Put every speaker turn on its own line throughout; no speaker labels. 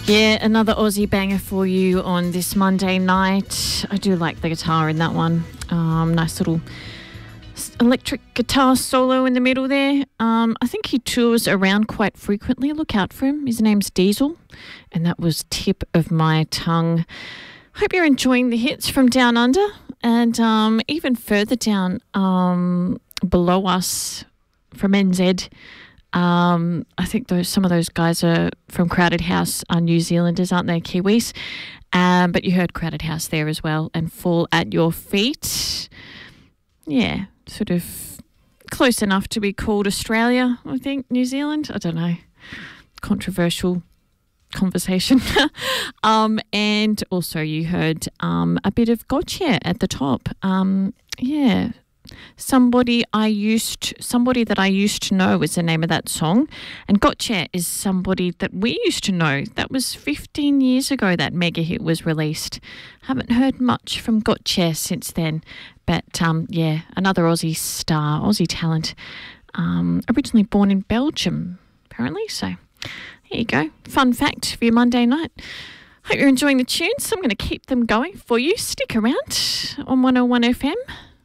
Yeah, another Aussie banger for you on this Monday night. I do like the guitar in that one. Nice little electric guitar solo in the middle there. I think he tours around quite frequently. Look out for him. His name's Diesel, and that was Tip of My Tongue. Hope you're enjoying the hits from down under, and even further down below us from NZ. I think some of those guys are from Crowded House are New Zealanders, aren't they? Kiwis. But you heard Crowded House there as well, and Fall at Your Feet. Yeah, sort of close enough to be called Australia, I think. New Zealand? I don't know. Controversial conversation. And also you heard a bit of Gotcha at the top. Yeah. Somebody that I used to know was the name of that song, and Gotcha is somebody that we used to know. That was 15 years ago that mega hit was released. Haven't heard much from Gotcha since then, but yeah, another Aussie star, Aussie talent, originally born in Belgium apparently. So here you go, fun fact for your Monday night. Hope you're enjoying the tunes. I'm going to keep them going for you. Stick around on 101 FM.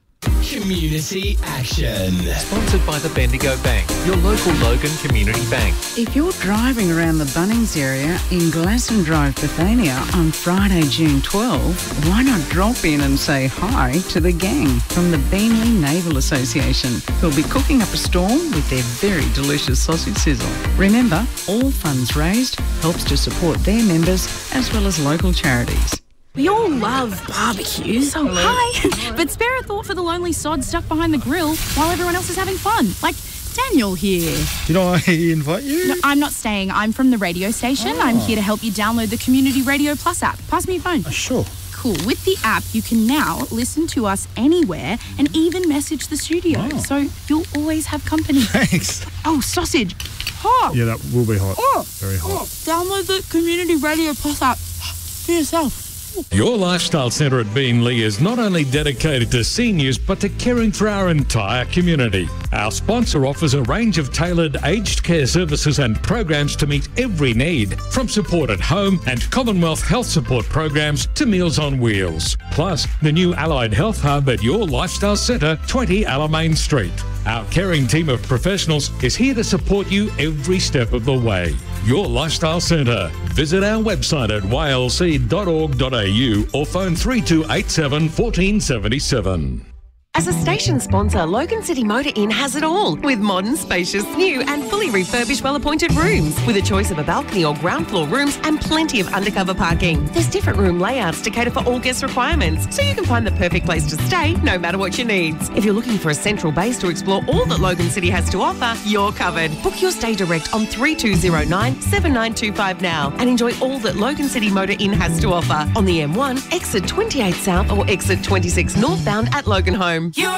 Community Action.
Sponsored by the Bendigo Bank, your local Logan Community Bank.
If you're driving around the Bunnings area in Glasson Drive, Bethania on Friday, June 12, why not drop in and say hi to the gang from the Beanley Naval Association, who'll be cooking up a storm with their very delicious sausage sizzle. Remember, all funds raised helps to support their members as well as local charities.
We all love barbecues. Oh, hi. But spare a thought for the lonely sod stuck behind the grill while everyone else is having fun. Like Daniel here.
Did I invite you?
No, I'm not staying. I'm from the radio station. I'm here to help you download the Community Radio Plus app. Pass me your phone.
Sure.
Cool. With the app, you can now listen to us anywhere and even message the studio. So you'll always have company.
Thanks.
Oh, sausage. Hot.
Yeah, that will be hot.
Oh,
very hot.
Download the Community Radio Plus app for yourself.
Your Lifestyle Centre at Beanley is not only dedicated to seniors but to caring for our entire community. Our sponsor offers a range of tailored aged care services and programs to meet every need, from support at home and Commonwealth Health Support programs to Meals on Wheels. Plus, the new Allied Health Hub at Your Lifestyle Centre, 20 Alamein Street. Our caring team of professionals is here to support you every step of the way. Your Lifestyle Centre. Visit our website at ylc.org.au or phone 3287 1477.
As a station sponsor, Logan City Motor Inn has it all, with modern, spacious, new and fully refurbished, well-appointed rooms, with a choice of a balcony or ground floor rooms and plenty of undercover parking. There's different room layouts to cater for all guest requirements, so you can find the perfect place to stay no matter what your needs. If you're looking for a central base to explore all that Logan City has to offer, you're covered. Book your stay direct on 3209 7925 now and enjoy all that Logan City Motor Inn has to offer on the M1, exit 28 South or exit 26 northbound at Logan Home.
You're